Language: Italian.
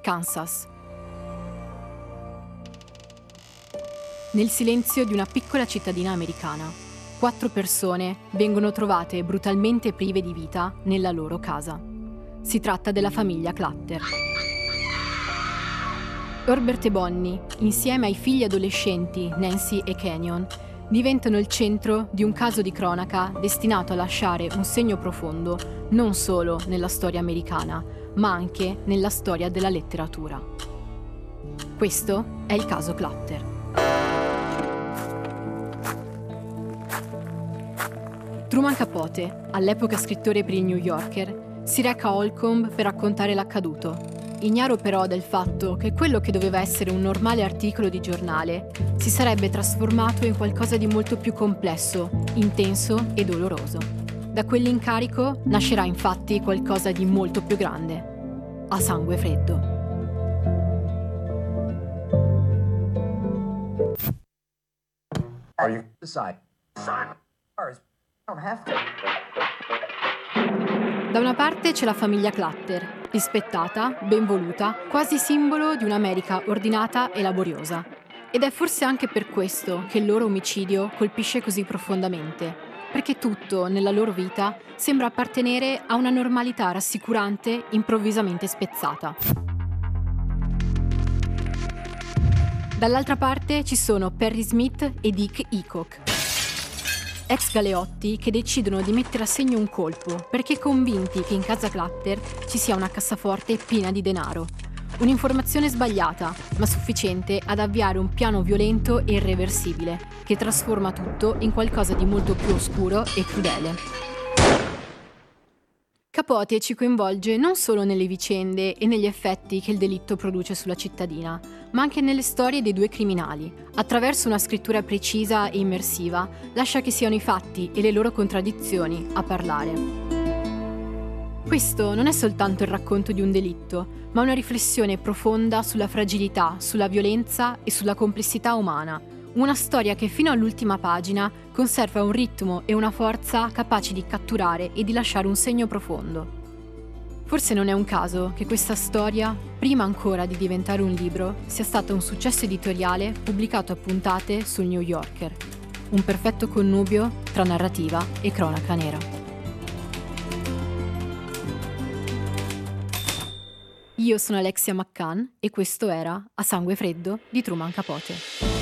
Kansas. Nel silenzio di una piccola cittadina americana, 4 persone vengono trovate brutalmente prive di vita nella loro casa. Si tratta della famiglia Clutter. Herbert e Bonnie, insieme ai figli adolescenti Nancy e Kenyon, diventano il centro di un caso di cronaca destinato a lasciare un segno profondo non solo nella storia americana, ma anche nella storia della letteratura. Questo è il caso Clutter. Truman Capote, all'epoca scrittore per il New Yorker, si reca a Holcomb per raccontare l'accaduto. Ignaro però del fatto che quello che doveva essere un normale articolo di giornale si sarebbe trasformato in qualcosa di molto più complesso, intenso e doloroso. Da quell'incarico nascerà infatti qualcosa di molto più grande. A sangue freddo. Are you decide? Don't have to. Da una parte c'è la famiglia Clutter, rispettata, ben voluta, quasi simbolo di un'America ordinata e laboriosa. Ed è forse anche per questo che il loro omicidio colpisce così profondamente, perché tutto nella loro vita sembra appartenere a una normalità rassicurante improvvisamente spezzata. Dall'altra parte ci sono Perry Smith e Dick Eacock, ex galeotti che decidono di mettere a segno un colpo perché convinti che in casa Clutter ci sia una cassaforte piena di denaro. Un'informazione sbagliata, ma sufficiente ad avviare un piano violento e irreversibile che trasforma tutto in qualcosa di molto più oscuro e crudele. Capote ci coinvolge non solo nelle vicende e negli effetti che il delitto produce sulla cittadina, ma anche nelle storie dei 2 criminali. Attraverso una scrittura precisa e immersiva, lascia che siano i fatti e le loro contraddizioni a parlare. Questo non è soltanto il racconto di un delitto, ma una riflessione profonda sulla fragilità, sulla violenza e sulla complessità umana. Una storia che fino all'ultima pagina conserva un ritmo e una forza capaci di catturare e di lasciare un segno profondo. Forse non è un caso che questa storia, prima ancora di diventare un libro, sia stata un successo editoriale pubblicato a puntate sul New Yorker. Un perfetto connubio tra narrativa e cronaca nera. Io sono Alexia McCann e questo era A sangue freddo di Truman Capote.